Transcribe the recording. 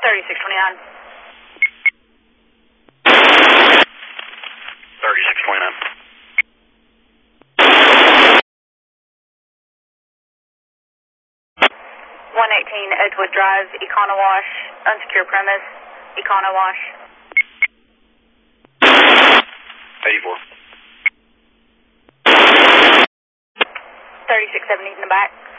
3629. 3629. 118 Edgewood Drive, Econowash, unsecure premise, Econowash. 84. 3670 in the back.